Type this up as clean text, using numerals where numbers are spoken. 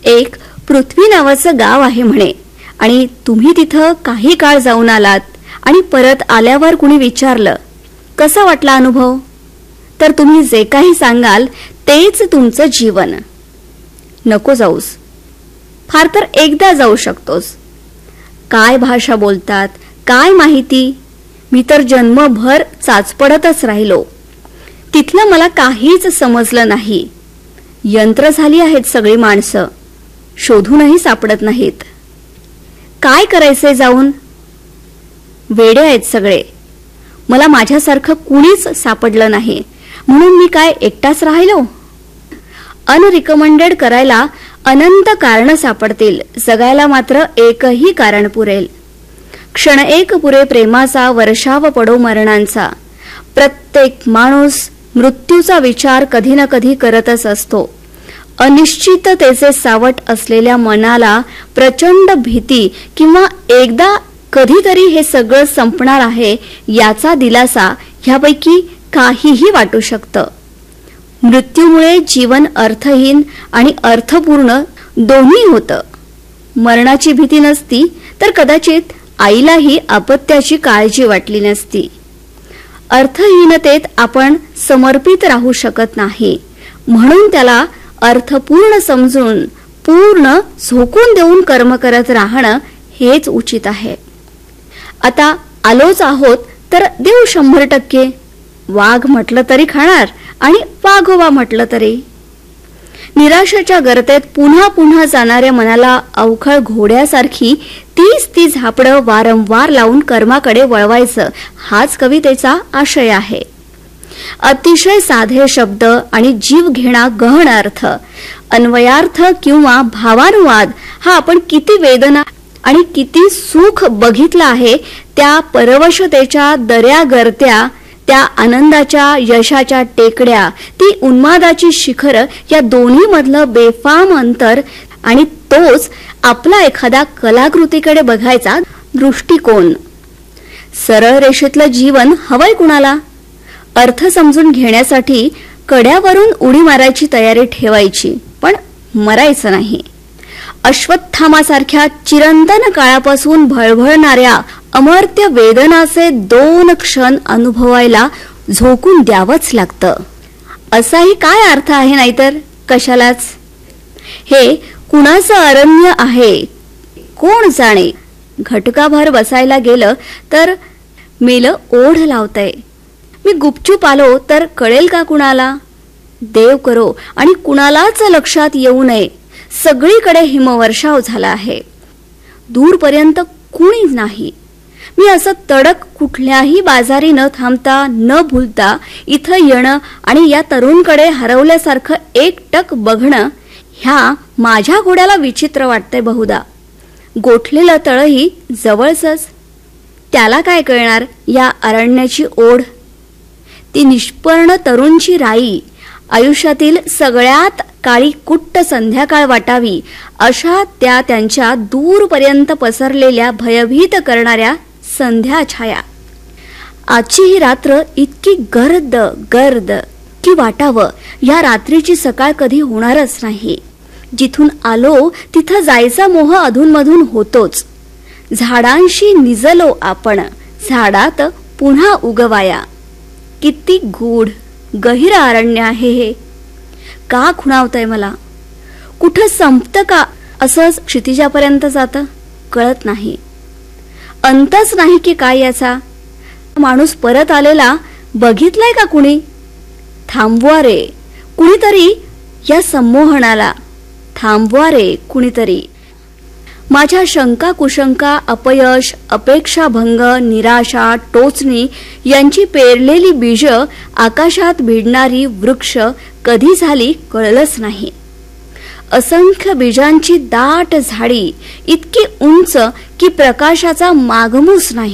एक पृथ्वी नावाचं गाव आहे म्हणे आणि तुम्ही तिथं काही काळ जाऊन आलात आणि परत आल्यावर कुणी विचारलं कसा वाटला अनुभव, तर तुम्ही जे काही सांगाल तेच तुमचं जीवन. नको जाऊस, फार तर एकदा जाऊ शकतोस. काय भाषा बोलतात, काय माहिती. मी तर जन्मभर चाचपडतच राहिलो. तिथलं मला काहीच समजलं नाही. यंत्र झाली आहेत सगळी माणसं, शोधूनही सापडत नाहीत. काय करायचंय जाऊन? वेडे आहेत सगळे. मला माझ्यासारखं कुणीच सापडलं नाही म्हणून मी काय एकटाच राहिलो. अनरिकमेंडेड करायला अनंत कारण सापडतील, जगायला मात्र एकही कारण पुरेल. क्षण एक पुरे प्रेमाचा, वर्षाव पडो मरणांचा. प्रत्येक माणूस मृत्यूचा विचार कधी ना कधी करतच असतो. अनिश्चिततेचे सावट असलेल्या मनाला प्रचंड भीती किंवा एकदा कधीतरी हे सगळं संपणार आहे याचा दिलासा ह्यापैकी काहीही वाटू शकतं. मृत्यूमुळे जीवन अर्थहीन आणि अर्थपूर्ण दोन्ही होतं. मरणाची भीती नसती तर कदाचित आईलाही अपत्याची काळजी वाटली नसती. अर्थहीनतेत आपण समर्पित राहू शकत नाही, म्हणून त्याला अर्थपूर्ण समजून पूर्ण झोकून देऊन कर्म करत राहणं हेच उचित आहे. आता आलोच आहोत तर देऊ 100%. वाघ म्हटलं तरी खाणार आणि वाघोबा म्हटलं तरी. निराशेच्या गर्तेत पुन्हा पुन्हा जाणाऱ्या मनाला अवखळ घोड्यासारखी तीच ती झापडं वारंवार लावून कर्माकडे वळवायचं हाच कवितेचा आशय आहे. अतिशय साधे शब्द आणि जीव घेणा गहन अर्थ, अन्वयार्थ किंवा भावानुवाद हा आपण किती वेदना आणि किती सुख बघितलं आहे. त्या परवशतेच्या दऱ्या गरत्या, त्या आनंदाच्या यशाच्या टेकड्या, ती उन्मादाची शिखर या दोन्ही मधलं बेफाम अंतर आणि तोच आपला एखादा कलाकृतीकडे बघायचा दृष्टिकोन. सरळ रेषेतलं जीवन हवंय कुणाला? अर्थ समजून घेण्यासाठी कड्यावरून उडी मारायची तयारी ठेवायची, पण मरायचं नाही. अश्वत्थामासारख्या चिरंतन काळापासून भळभळणाऱ्या अमर्त्य वेदनाचे 2 क्षण अनुभवायला झोकून द्यावंच लागतं. असाही काय अर्थ आहे, नाहीतर कशालाच. हे कुणाचं अरण्य आहे कोण जाणे. घटकाभर बसायला गेलं तर मेलं ओढ लावतंय. मी गुपचूप आलो तर कळेल का कुणाला? देव करो आणि कुणालाच लक्षात येऊ नये. सगळीकडे हिमवर्षाव झाला आहे, दूरपर्यंत कुणीच नाही. मी असं तडक कुठल्याही बाजारी न थांबता न भूलता इथं येणं आणि या तरुणकडे हरवल्यासारखं एकटक बघणं ह्या माझ्या घोड्याला विचित्र वाटतंय बहुधा. गोठलेलं तळही जवळच, त्याला काय कळणार या अरण्याची ओढ. ती निष्पर्ण तरुणची राई आयुष्यातील सगळ्यात काळी कुट्ट संध्याकाळ वाटावी अशा त्या त्यांच्या दूरपर्यंत पसरलेल्या भयभीत करणाऱ्या संध्या छाया. आजची ही रात्र इतकी गर्द गर्द की वाटावं या रात्रीची सकाळ कधी होणारच नाही. जिथून आलो तिथं जायचा मोह अधूनमधून होतोच. झाडांशी निजलो आपण, झाडात पुन्हा उगवाया. किती गूढ गहिर अरण्य आहे हे. का खुणावतंय मला? कुठं संपतं का असंच क्षितिजापर्यंत जातं कळत नाही. अंतच नाही की काय याचा. माणूस परत आलेला बघितलाय का कुणी? थांबवा रे कुणीतरी या संमोहनाला, थांबवा रे कुणीतरी. माझ्या शंका कुशंका, अपयश, अपेक्षाभंग, निराशा, टोचणी यांची पेरलेली बीज आकाशात भिडणारी वृक्ष कधी झाली कळलंच नाही. असंख्य बीजांची दाट झाडी इतकी उंच की प्रकाशाचा मागमूस नाही.